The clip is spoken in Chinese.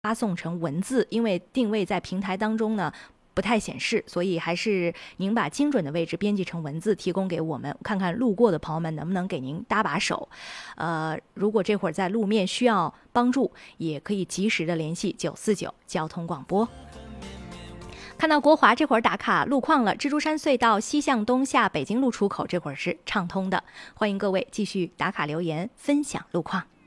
发送成文字，因为定位在平台当中呢不太显示，所以还是您把精准的位置编辑成文字提供给我们，看看路过的朋友们能不能给您搭把手。如果这会儿在路面需要帮助，也可以及时的联系949交通广播。看到国华这会儿打卡路况了，蜘蛛山隧道西向东下北京路出口这会儿是畅通的，欢迎各位继续打卡留言分享路况。